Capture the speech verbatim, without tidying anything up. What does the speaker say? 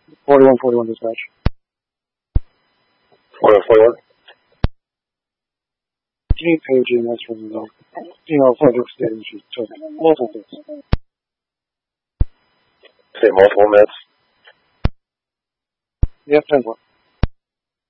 forty-one forty-one dispatch. forty-one forty-one. Keep paging us from the female subject stating she took multiple hits. Say multiple minutes. Yes, ten four.